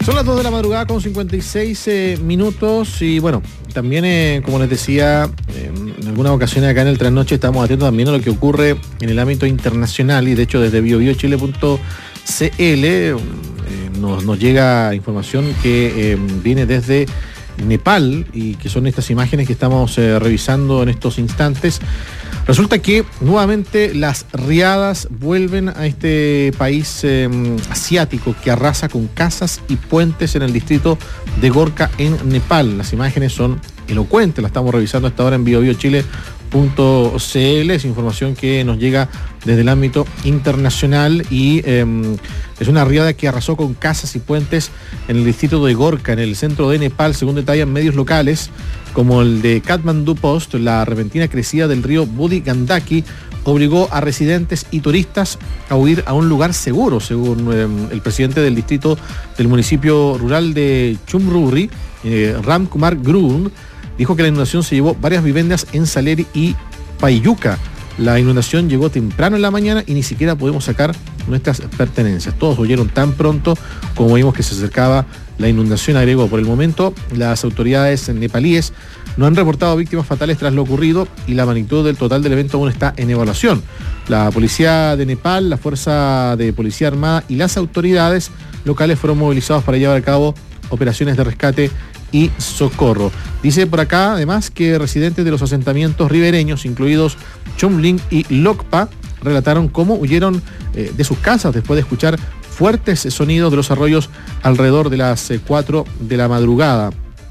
Son las 2 de la madrugada con 56 minutos y bueno, también como les decía, en algunas ocasiones acá en el Trasnoche estamos atentos también a lo que ocurre en el ámbito internacional y de hecho desde biobiochile.cl nos llega información que viene desde Nepal y que son estas imágenes que estamos revisando en estos instantes. Resulta que nuevamente las riadas vuelven a este país asiático que arrasa con casas y puentes en el distrito de Gorkha en Nepal. Las imágenes son elocuentes, las estamos revisando hasta ahora en biobiochile.cl. Es información que nos llega desde el ámbito internacional y es una riada que arrasó con casas y puentes en el distrito de Gorkha, en el centro de Nepal, según detallan medios locales como el de Kathmandu Post. La repentina crecida del río Budi Gandaki obligó a residentes y turistas a huir a un lugar seguro, según el presidente del distrito del municipio rural de Chumruri, Ram Kumar Grun, dijo que la inundación se llevó varias viviendas en Saleri y Payuca. La inundación llegó temprano en la mañana y ni siquiera pudimos sacar nuestras pertenencias. Todos huyeron tan pronto como vimos que se acercaba la inundación, agregó. Por el momento, las autoridades nepalíes no han reportado víctimas fatales tras lo ocurrido y la magnitud del total del evento aún está en evaluación. La policía de Nepal, la Fuerza de Policía Armada y las autoridades locales fueron movilizados para llevar a cabo operaciones de rescate y socorro. Dice por acá, además, que residentes de los asentamientos ribereños, incluidos Chumling y Lokpa, relataron cómo huyeron de sus casas después de escuchar fuertes sonidos de los arroyos alrededor de las 4 de la madrugada,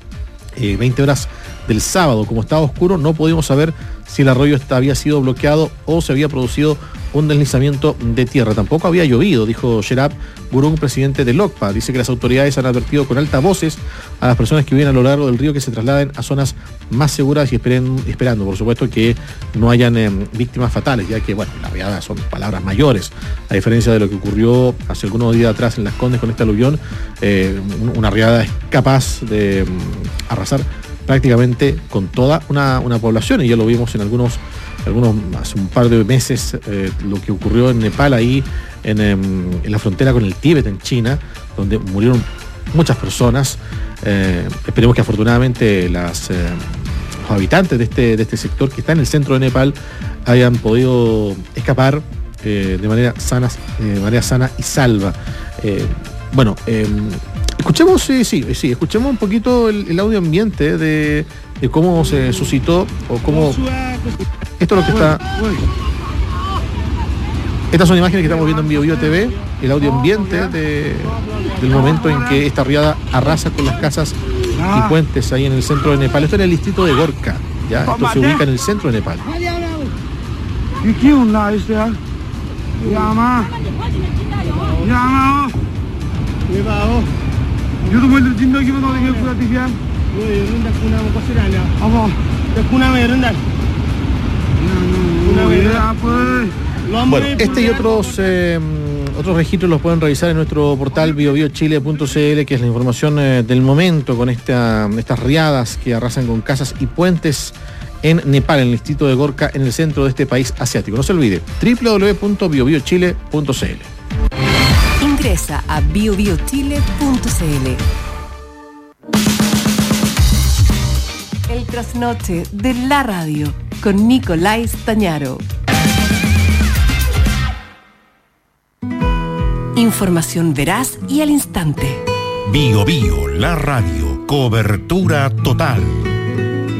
20 horas del sábado. Como estaba oscuro, no pudimos saber si el arroyo había sido bloqueado o se había producido un deslizamiento de tierra. Tampoco había llovido, dijo Sherab Gurung, presidente de Lokpa. Dice que las autoridades han advertido con altavoces a las personas que viven a lo largo del río que se trasladen a zonas más seguras y esperando, por supuesto, que no hayan víctimas fatales, ya que, bueno, la riada son palabras mayores, a diferencia de lo que ocurrió hace algunos días atrás en Las Condes con este aluvión. Una riada es capaz de arrasar prácticamente con toda una población, y ya lo vimos en algunos hace un par de meses, lo que ocurrió en Nepal, ahí en la frontera con el Tíbet, en China, donde murieron muchas personas. Esperemos que afortunadamente los habitantes de este sector que está en el centro de Nepal hayan podido escapar de manera sana y salva. Escuchemos, escuchemos un poquito el audio ambiente de cómo se suscitó o cómo... Esto es lo que está... Estas son imágenes que estamos viendo en BioBio TV, el audio ambiente del momento en que esta riada arrasa con las casas y puentes ahí en el centro de Nepal. Esto es en el distrito de Gorkha, ¿ya? Esto se ubica en el centro de Nepal. Bueno, este y otros registros los pueden revisar en nuestro portal biobiochile.cl, que es la información del momento con estas riadas que arrasan con casas y puentes en Nepal, en el distrito de Gorkha, en el centro de este país asiático. No se olvide, www.biobiochile.cl. Ingresa a biobiochile.cl. El trasnoche de la radio con Nicolás Stañaro. Información veraz y al instante. Bio, la radio, cobertura total.